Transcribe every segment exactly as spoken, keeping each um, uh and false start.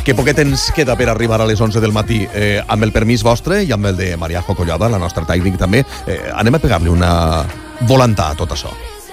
Que poquet ens queda per arribar a les onze del matí. Eh, amb el permís vostre i amb el de Mariajo Collada, la nostra tècnica també, eh, anem a pegar-li una volantà a tot això.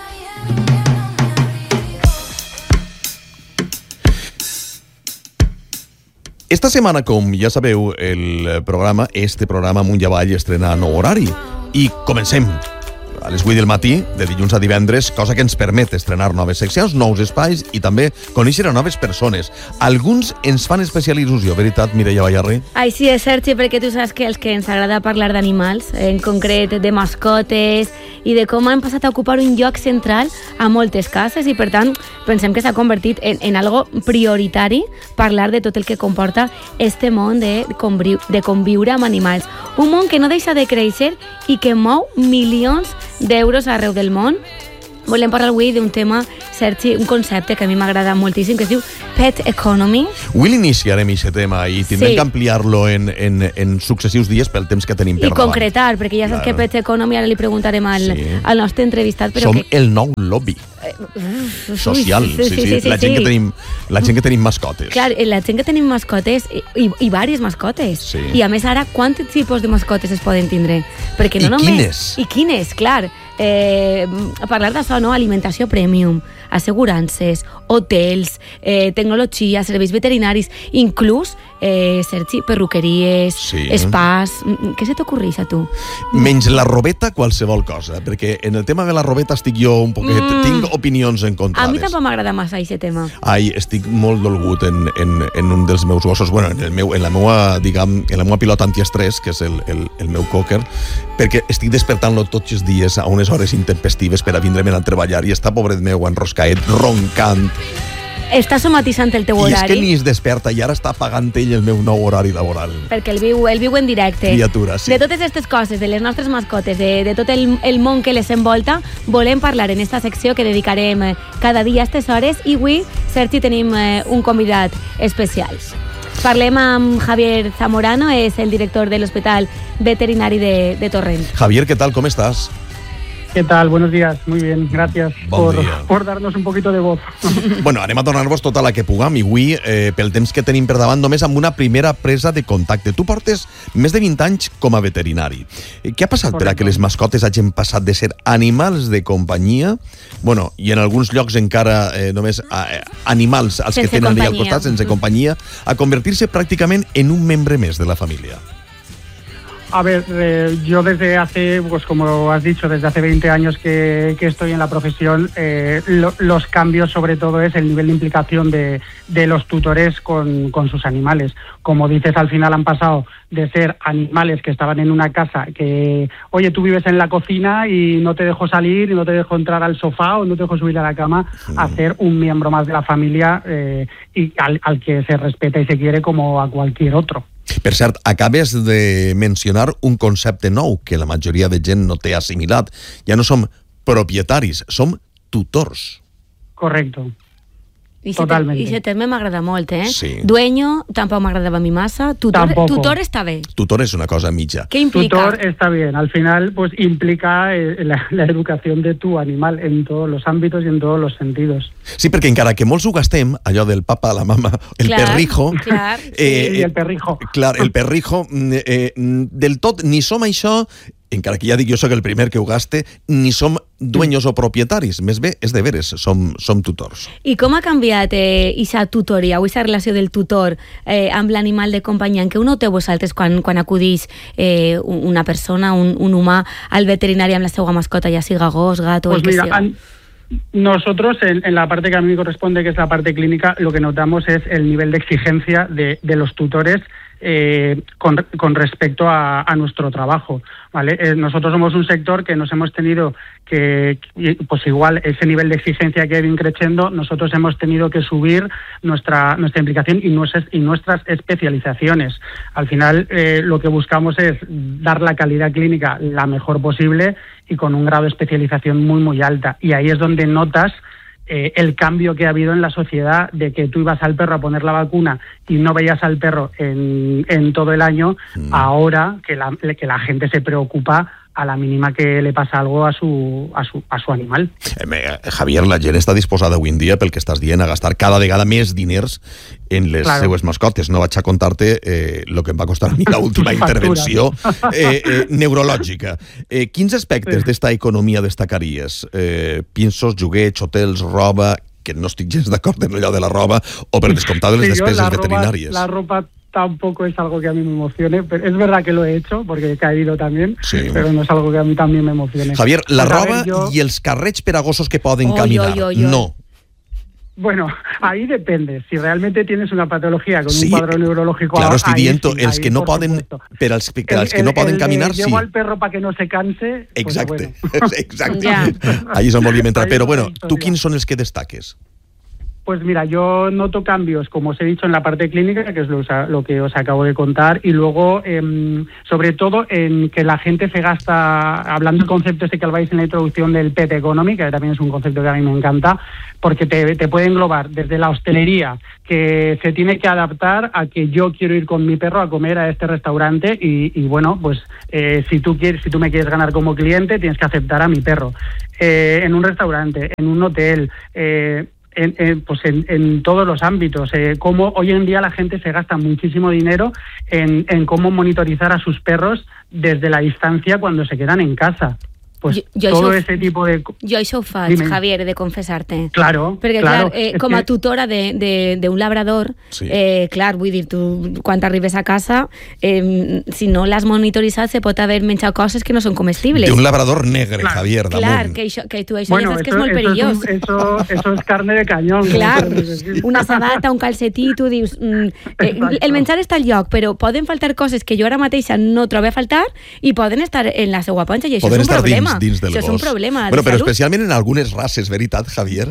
Esta setmana, com ja sabeu, el programa, este programa Amunt i Avall, estrena nou horari. I comencem a les vuit del matí, de dilluns a divendres, cosa que ens permet estrenar noves seccions, nous espais i també conèixer a noves persones. Alguns ens fan especial il·lusió, veritat, Mireia Ballarri? Ai, sí, és cert, sí, perquè tu saps que els que ens agrada parlar d'animals, en concret de mascotes i de com han passat a ocupar un lloc central a moltes cases i, per tant, pensem que s'ha convertit en, en algo prioritari parlar de tot el que comporta este món de, conviu de conviure amb animals. Un món que no deixa de créixer i que mou milions d'euros arreu del món. Volem parlar avui d'un tema, Sergi, un concepte que a mi m'agrada moltíssim, que es diu Pet Economy. Avui l'iniciarem aquest tema i tindrem sí. que ampliar-lo en, en, en successius dies pel temps que tenim per I davant. I concretar, perquè ja saps claro. que Pet Economy, ara li preguntarem al, sí. al nostre entrevistat. Però Som que... el nou lobby social, sí, sí, sí, sí, la, gent sí. Que tenim, la gent que tenim mascotes. Clar, la gent que tenim mascotes i, i, i diverses mascotes. Sí. I a més ara, quants tipus de mascotes es poden tindre? Perquè no I només... quines? I quines, clar. Eh, a parlar d'això, no? Alimentació premium, assegurances, hotels, eh, tecnologia, serveis veterinaris, inclús, eh, Sergi, perruqueries, sí. spas... Què se t'ocorreix a tu? Menys la robeta, qualsevol cosa, perquè en el tema de la robeta estic jo un poquet... Mm. Tinc opinions encontrades. A mi tampoc m'agrada massa aquest tema. Ai, estic molt dolgut en, en, en un dels meus gossos, bueno, en, el meu, en la meua, diguem, en la meua pilota antiestrès, que és el, el, el meu cocker, perquè estic despertant-lo tots els dies a unes hores intempestives per a vindre'm a treballar i està, pobret meu, enroscaet, roncant. Està somatitzant el teu horari. I és que ni es desperta i ara està pagant ell el meu nou horari laboral. Perquè el viu, el viu en directe. Criatura, sí. De totes aquestes coses, de les nostres mascotes, de, de tot el, el món que les envolta, volem parlar en esta secció que dedicarem cada dia a aquestes hores i avui, Sergi, tenim un convidat especial. Parlem amb Javier Zamorano, és el director de l'Hospital Veterinari de, de Torrent. Javier, ¿qué tal? ¿Cómo estás? ¿Qué tal? Buenos días. Muy bien, gracias bon por, por darnos un poquito de voz. Bueno, anem a donar-vos tota la que puguem i avui, eh, pel temps que tenim per davant, només amb una primera presa de contacte. Tu portes més de vint anys com a veterinari. Què ha passat Correcte. Per a que les mascotes hagin passat de ser animals de companyia, bueno, i en alguns llocs encara eh, només eh, animals als sense que tenen allà al costat, sense companyia, a convertir-se pràcticament en un membre més de la família? A ver, eh, yo desde hace, pues como has dicho, desde hace veinte años que, que estoy en la profesión, eh, lo, los cambios sobre todo es el nivel de implicación de, de los tutores con, con sus animales. Como dices, al final han pasado de ser animales que estaban en una casa que, oye, tú vives en la cocina y no te dejo salir, y no te dejo entrar al sofá o no te dejo subir a la cama, sí. a ser un miembro más de la familia eh, y al, al que se respeta y se quiere como a cualquier otro. Per cert, acabes de mencionar un concepte nou que la majoria de gent no té assimilat. Ja no som propietaris, som tutors. Correcto. I aquest terme m'agrada molt, eh? Sí. Dueño tampoc m'agradava a mi massa. Tutor, tutor està bé. Tutor és una cosa mitja. ¿Qué implica? Tutor está bien. Al final, pues implica eh, la, la educación de tu animal en todos los ámbitos y en todos los sentidos. Sí, perquè encara que molts ho gastem, allò del papa, la mama, el clar, perrijo... Clar. Eh, sí, el perrijo. Clar, el perrijo, eh, del tot, ni som això... encara que ja dic jo soc el primer que ho gaste, ni som dueños o propietaris. Més bé, és de veres, som, som tutors. I com ha canviat aquesta eh, tutoria o aquesta relació del tutor eh, amb l'animal de companyia en què uno té vosaltres quan, quan acudís eh, una persona, un, un humà, al veterinari amb la seva mascota, ja siga gos, gat o pues el que mira, siga? An... Nosotros, en, en la parte que a mí me corresponde, que es la parte clínica, lo que notamos es el nivel de exigencia de, de los tutores eh, con, con respecto a, a nuestro trabajo, ¿vale? Eh, nosotros somos un sector que nos hemos tenido que, pues igual, ese nivel de exigencia que ha ido increciendo, nosotros hemos tenido que subir nuestra, nuestra implicación y nuestras, y nuestras especializaciones. Al final, eh, lo que buscamos es dar la calidad clínica la mejor posible y con un grado de especialización muy, muy alta. Y ahí es donde notas eh, el cambio que ha habido en la sociedad de que tú ibas al perro a poner la vacuna y no veías al perro en, en todo el año, mm. ahora que la, que la gente se preocupa a la mínima que le passa algo a su, a su, a su animal. Eh, Javier, la gent està disposada avui en dia, pel que estàs dient, a gastar cada vegada més diners en les claro. seues mascotes. No vaig a contar-te eh, lo que em va costar a mi l'última intervenció eh, eh, neurològica. Eh, quins aspectes sí. d'esta economia destacaries? Eh, pinsos, joguets, hotels, roba, que no estic gens d'acord en allò de la roba, o per descomptar de les sí, despeses la veterinàries. Roba, la ropa tampoco es algo que a mí me emocione, pero es verdad que lo he hecho, porque he caído también, sí. pero no es algo que a mí también me emocione. Javier, la pues, roba ver, yo... i els carrets per a gossos que poden oh, caminar, yo, yo, yo. no. Bueno, ahí depende. Si realmente tienes una patología con sí, un cuadro neurológico... Claro, estoy diciendo, sí, els que no poden... Pero els, el, els que el, no poden el, caminar, el, sí. Llevo al perro para que no se canse... Exacte, pues bueno. exacte. Yeah. Ahí és on volíem entrar. Però bueno, tu quins són els que destaques? Pues mira, yo noto cambios, como os he dicho, en la parte clínica, que es lo, lo que os acabo de contar, y luego, eh, sobre todo, en que la gente se gasta, hablando del concepto este que habláis en la introducción del pet economy, que también es un concepto que a mí me encanta, porque te, te puede englobar desde la hostelería, que se tiene que adaptar a que yo quiero ir con mi perro a comer a este restaurante y, y bueno, pues eh, si tú quieres, si tú me quieres ganar como cliente, tienes que aceptar a mi perro. Eh, en un restaurante, en un hotel... Eh, En, en, pues en, en todos los ámbitos, eh, cómo hoy en día la gente se gasta muchísimo dinero en, en cómo monitorizar a sus perros desde la distancia cuando se quedan en casa. Pues jo, jo todo això, ese tipo de... Jo això ho faig, Dime. Javier, de confessar-te. Claro, Perquè, claro. clar, eh, com a tutora d'un labrador, sí. eh, clar, vull dir, tu, quan arribes a casa, eh, si no l'has monitoritzat, se pot haver menjat coses que no són comestibles. De un labrador negre, claro. Javier, damunt. Clar, que, això, que tu això bueno, ja saps eso, que és molt eso perillós. Es un, eso, eso es carne de cañón. Clar, una sabata, un calcetí, tu dius... Mm, eh, el menjar està al lloc, però poden faltar coses que jo ara mateixa no trobo a faltar i poden estar en la seva panxa, i això poden és un problema. Dins, dins del això és un problema. Bueno, però especialment en algunes races, veritat, Javier?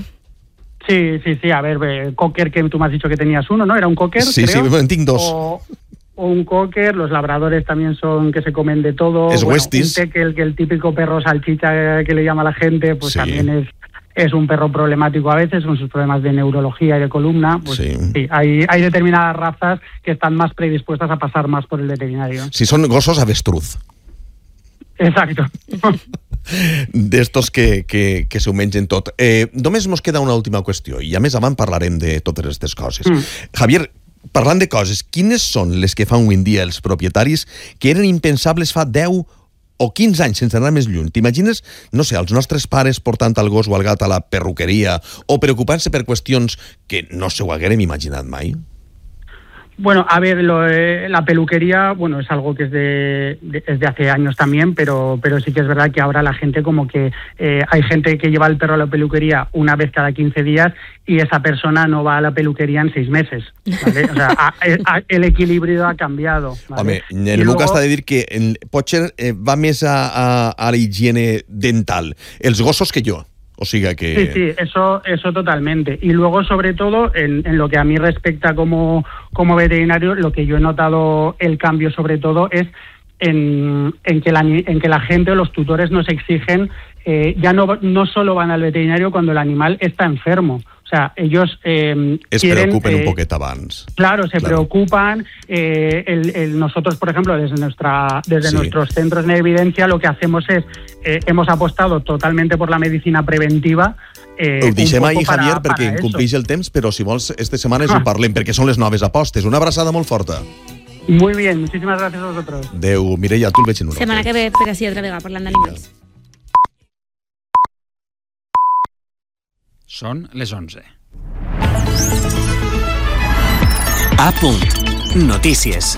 Sí, sí, sí. A ver, eh, cocker, que tú me has dicho que tenías uno, ¿no? Era un cocker, Sí, creo. sí, en tinc dos. O, o un cocker, los labradores también son que se comen de todo. Es bueno, Westies. Un tekel, que el típico perro salchicha que le llama la gente, pues sí. también es... Es un perro problemático a veces, con sus problemas de neurología y de columna. Pues sí, sí hay, hay determinadas razas que están más predispuestas a pasar más por el veterinario. Si son gossos avestruz. Exacto. D'estos que, que, que s'ho mengen tot. Eh, només mos queda una última qüestió, i a més avant parlarem de totes aquestes coses. Mm. Javier, parlant de coses, quines són les que fan avui en dia els propietaris que eren impensables fa deu o quinze anys, sense anar més lluny? T'imagines, no sé, els nostres pares portant el gos o el gat a la perruqueria o preocupant-se per qüestions que no se ho haguérem imaginat mai? Bueno, a ver, lo, eh, la peluquería, bueno, es algo que es de, de, es de hace años también, pero, pero sí que es verdad que ahora la gente como que eh, hay gente que lleva el perro a la peluquería una vez cada quince días y esa persona no va a la peluquería en seis meses, ¿vale? O sea, a, a, el equilibrio ha cambiado, ¿vale? Home, en el meu cas t'ha de dir que el, potser eh, va més a, a, a la higiene dental, els gossos que jo. O siga que... Sí, sí, eso, eso totalmente. Y luego, sobre todo, en, en lo que a mí respecta como, como veterinario, lo que yo he notado el cambio, sobre todo, es en, en, que, la, en que la gente o los tutores nos exigen, eh, ya no, no solo van al veterinario cuando el animal está enfermo. O sea, ellos eh, es quieren, preocupen eh, un poquet abans. Claro, se claro. preocupan. Eh, el, el, nosotros, por ejemplo, desde nuestra desde sí. nuestros centros de evidencia, lo que hacemos es, eh, hemos apostado totalmente por la medicina preventiva. Eh, Ho deixem ahir, para, Javier, perquè incompleix el temps, però si vols, esta setmana ah. ho parlem, perquè són les noves apostes. Una abraçada molt forta. Muy bien, muchísimas gracias a vosotros. Adéu, Mireia, tu el veig en una. Setmana que ve, per així altra vegada, parlant d'animals. Són les onze. A punt. Notícies.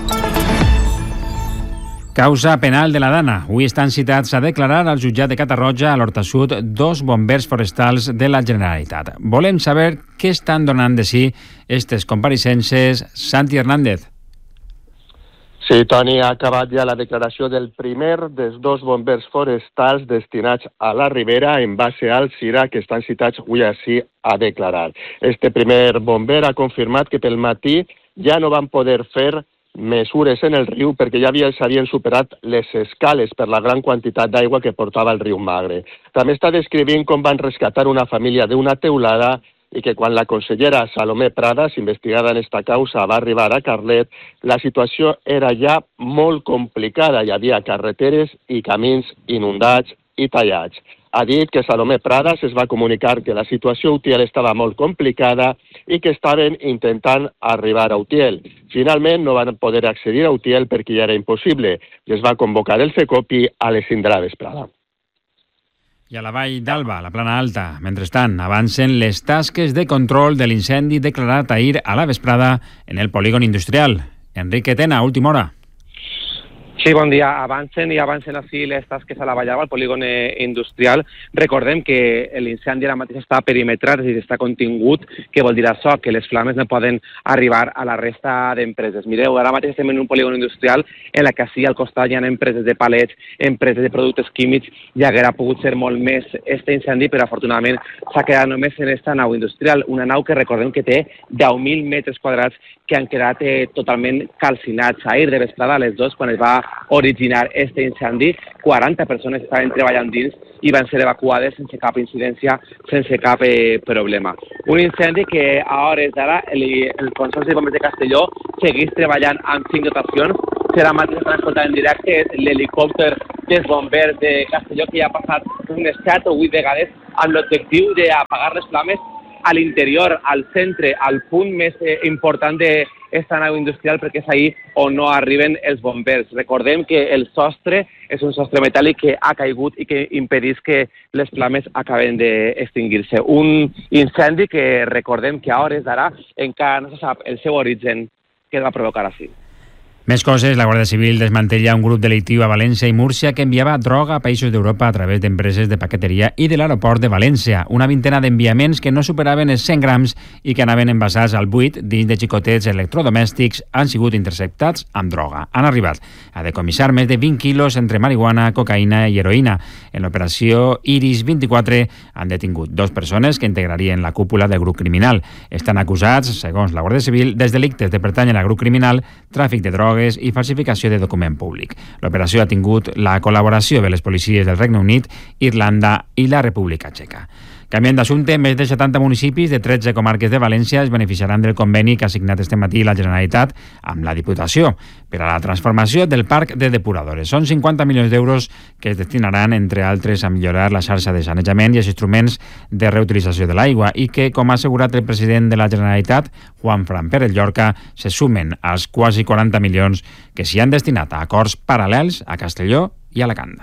Causa penal de la Dana. Avui estan citats a declarar al jutjat de Catarroja, a l'Horta Sud, dos bombers forestals de la Generalitat. Volem saber què estan donant de si aquestes compareixences. Santi Hernández. Sí, Toni, ha acabat ja la declaració del primer dels dos bombers forestals destinats a la Ribera en base al CIRA, que estan citats avui així a declarar. Este primer bomber ha confirmat que pel matí ja no van poder fer mesures en el riu perquè ja s'havien superat les escales per la gran quantitat d'aigua que portava el riu Magre. També està descrivint com van rescatar una família d'una teulada i que quan la consellera Salomé Pradas, investigada en esta causa, va arribar a Carlet, la situació era ja molt complicada. Hi havia carreteres i camins inundats i tallats. Ha dit que Salomé Pradas es va comunicar que la situació a Utiel estava molt complicada i que estaven intentant arribar a Utiel. Finalment no van poder accedir a Utiel perquè ja era impossible. Es va convocar el CECOPI a les cinc de la vesprada. I a la Vall d'Alba, la Plana Alta, mentrestant, avancen les tasques de control de l'incendi declarat ahir a la vesprada en el polígon industrial. Enrique Tena, última hora. Sí, bon dia. Avancen i avancen així les tasques a la Vall d'Alba, al polígon industrial. Recordem que l'incendi ara mateix està perimetrat, és a dir, està contingut. Què vol dir això? Que les flames no poden arribar a la resta d'empreses. Mireu, ara mateix estem en un polígon industrial en la que sí, al costat hi ha empreses de palets, empreses de productes químics, i haguera pogut ser molt més este incendi, però afortunadament s'ha quedat només en esta nau industrial, una nau que recordem que té deu mil metres quadrats que han quedat eh, totalment calcinats. Ahir de vesprada a les dues, quan es va originar este incendi, quaranta persones estaven treballant dins i van ser evacuades sense cap incidència, sense cap eh, problema. Un incendi que a hores d'ara el, el Consorci de Bombers de Castelló segueix treballant amb cinc dotacions. Serà mateix transportat en directe l'helicòpter dels bombers de Castelló, que ja ha passat unes set o vuit vegades amb l'objectiu d'apagar les flames a l'interior, al centre, al punt més eh, important d'esta nau industrial, perquè és ahí on no arriben els bombers. Recordem que el sostre és un sostre metàl·lic que ha caigut i que impedeix que les flames acaben d'extingir-se. Un incendi que recordem que a hores d'ara encara no se sap el seu origen que va provocar així. Més coses, la Guàrdia Civil desmantella un grup delictiu a València i Múrcia que enviava droga a països d'Europa a través d'empreses de paqueteria i de l'aeroport de València. Una vintena d'enviaments que no superaven els cent grams i que anaven envasats al buit dins de xicotets electrodomèstics han sigut interceptats amb droga. Han arribat a decomissar més de vint quilos entre marihuana, cocaïna i heroïna. En l'operació Iris vint-i-quatre han detingut dos persones que integrarien la cúpula del grup criminal. Estan acusats, segons la Guàrdia Civil, dels delictes de pertànyer al grup criminal, tràfic de droga i falsificació de document públic. L'operació ha tingut la col·laboració de les policies del Regne Unit, Irlanda i la República Txeca. Canviant d'assumpte, més de setanta municipis de tretze comarques de València es beneficiaran del conveni que ha signat este matí la Generalitat amb la Diputació per a la transformació del parc de depuradores. Són cinquanta milions d'euros que es destinaran, entre altres, a millorar la xarxa de sanejament i els instruments de reutilització de l'aigua i que, com ha assegurat el president de la Generalitat, Juan Fran Pérez Llorca, se sumen als quasi quaranta milions que s'hi han destinat a acords paral·lels a Castelló i Alacant.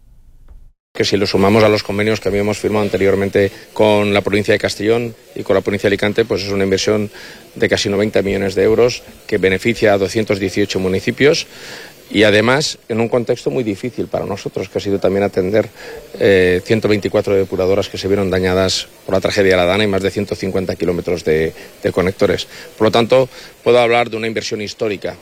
Que si lo sumamos a los convenios que habíamos firmado anteriormente con la provincia de Castellón y con la provincia de Alicante, pues es una inversión de casi noventa millones de euros que beneficia a doscientos dieciocho municipios y además en un contexto muy difícil para nosotros, que ha sido también atender eh, ciento veinticuatro depuradoras que se vieron dañadas por la tragedia de la Dana y más de ciento cincuenta kilómetros de, de conectores. Por lo tanto, puedo hablar de una inversión histórica.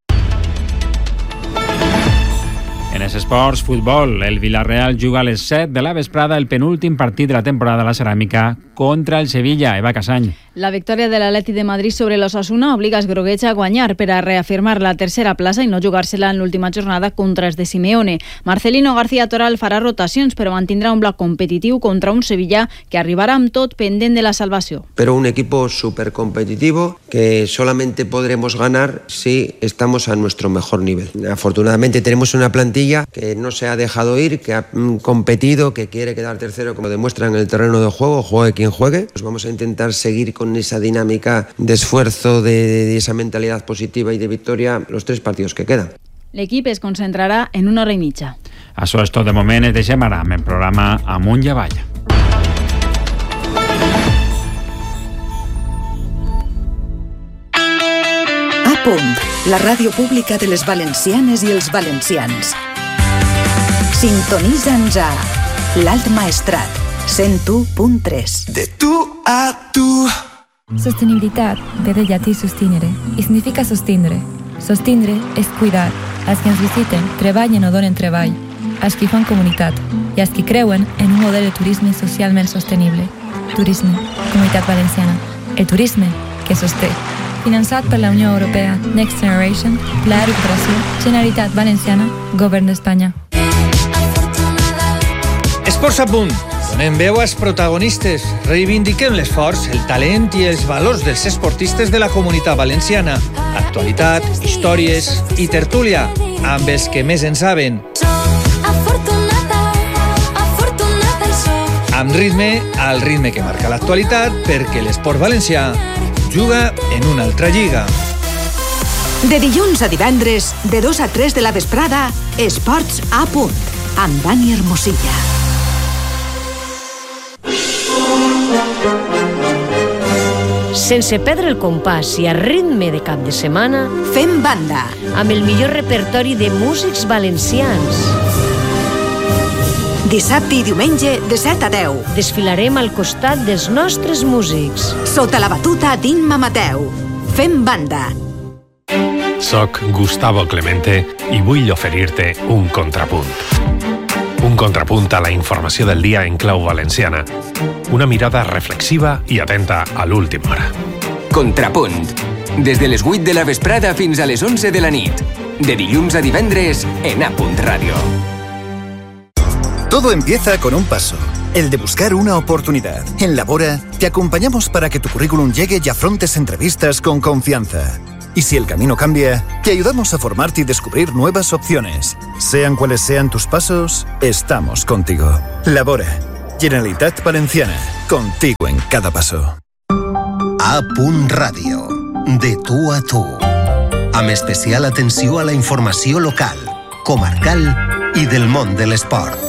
En els esports, futbol, el Villarreal juga a les set de la vesprada el penúltim partit de la temporada a la Ceràmica contra el Sevilla. Eva Casany. La victòria de l'Atleti de Madrid sobre l'Osasuna obliga els groguets a guanyar per a reafirmar la tercera plaça i no jugar-se-la en l'última jornada contra els de Simeone. Marcelino García Toral farà rotacions, però mantindrà un bloc competitiu contra un Sevilla que arribarà amb tot pendent de la salvació. Pero un equipo súper competitivo que solamente podremos ganar si estamos a nuestro mejor nivel. Afortunadamente tenemos una plantilla que no se ha dejado ir, que ha competido, que quiere quedar tercero, como demuestra en el terreno de juego, juegue quien juegue. Pues vamos a intentar seguir con esa dinámica de esfuerzo, de, de esa mentalidad positiva y de victoria los tres partidos que quedan. L'equip es concentrarà en una hora i mitja. Això és tot de moment, es deixem ara amb el programa Amunt i Avall. A punt, la ràdio pública de les valencianes i els valencians. Sintonitza'ns a l'Alt Maestrat, cent u punt tres. De tu a tu. Sostenibilitat ve del llatí sustinere i significa sostindre. Sostindre és cuidar. Els que ens visiten treballen o donen treball, els que fan comunitat i els que creuen en un model de turisme socialment sostenible. Turisme, Comunitat Valenciana. El turisme que sosté. Finançat per la Unió Europea, Next Generation, Pla de Recuperació, Generalitat Valenciana, Govern d'Espanya. Esports a punt, Donem veu als protagonistes, reivindiquem l'esforç, el talent i els valors dels esportistes de la Comunitat Valenciana. Actualitat, històries i tertúlia, amb els que més en saben. Amb ritme, al ritme que marca l'actualitat, perquè l'esport valencià juga en una altra lliga. De dilluns a divendres, de dos a tres de la vesprada, Esports a punt, amb Dani Hermosilla. Sense perdre el compàs i a ritme de cap de setmana, fem banda, amb el millor repertori de músics valencians. Dissabte i diumenge, de set a deu. Desfilarem al costat dels nostres músics. Sota la batuta d'Imma Mateu. Fem banda. Soc Gustavo Clemente i vull oferir-te un contrapunt. Un contrapunt a la informació del dia en clau valenciana. Una mirada reflexiva i atenta a l'última hora. Contrapunt. Des de les vuit de la vesprada fins a les onze de la nit. De dilluns a divendres en A Punt Ràdio. Todo empieza con un paso, el de buscar una oportunidad. En Labora te acompañamos para que tu currículum llegue y afrontes entrevistas con confianza. Y si el camino cambia, te ayudamos a formarte y descubrir nuevas opciones. Sean cuales sean tus pasos, estamos contigo. Labora, Generalitat Valenciana, contigo en cada paso. A Punt Ràdio, de tu a tu. Amb especial atenció a la informació local, comarcal i del món de l'esport.